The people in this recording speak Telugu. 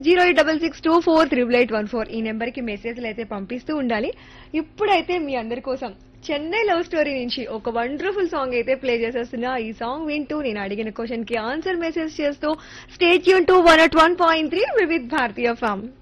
08662438814 ఈ నెంబర్ కి మెసేజ్లు అయితే పంపిస్తూ ఉండాలి. ఇప్పుడైతే మీ అందరి కోసం చెన్నై లవ్ స్టోరీ నుంచి ఒక వండర్ఫుల్ సాంగ్ అయితే ప్లే చేసేస్తున్నా. ఈ సాంగ్ వింటూ నేను అడిగిన క్వశ్చన్ కి ఆన్సర్ మెసేజ్ చేస్తూ stay tune to 101.3 Vividh Bharatiya form.